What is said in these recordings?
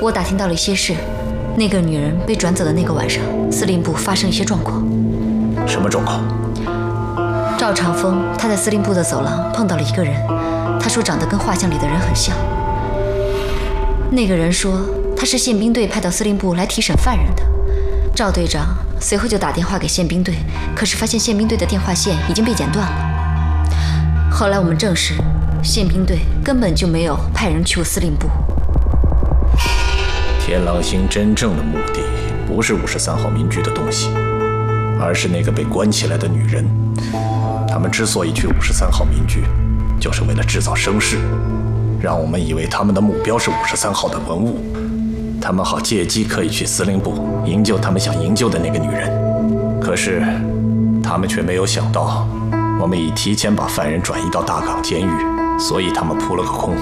我打听到了一些事，那个女人被转走的那个晚上，司令部发生一些状况。 什么状况？ 赵长风他在司令部的走廊碰到了一个人，他说长得跟画像里的人很像。那个人说他是宪兵队派到司令部来提审犯人的。赵队长随后就打电话给宪兵队，可是发现宪兵队的电话线已经被剪断了。后来我们证实，宪兵队根本就没有派人去过司令部。 天狼星真正的目的不是53号民居的东西，而是那个被关起来的女人。他们之所以去53号民居，就是为了制造声势，让我们以为他们的目标是53号的文物，他们好借机可以去司令部营救他们想营救的那个女人。可是他们却没有想到，我们已提前把犯人转移到大港监狱，所以他们扑了个空。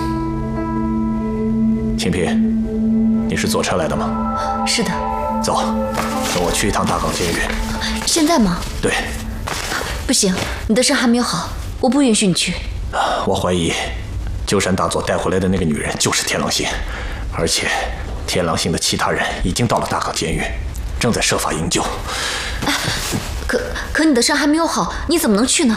清平，你是坐车来的吗？ 是的。 走，跟我去一趟大港监狱。 现在吗？ 对。 不行，你的伤还没有好，我不允许你去。 我怀疑鸠山大佐带回来的那个女人就是天狼星，而且天狼星的其他人已经到了大港监狱，正在设法营救。 可你的伤还没有好，你怎么能去呢？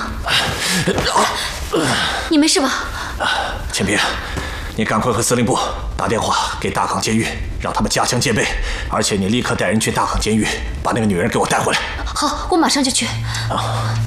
你没事吧？ 千平，你赶快和司令部打电话给大港监狱，让他们加强戒备，而且你立刻带人去大港监狱，把那个女人给我带回来。 好，我马上就去。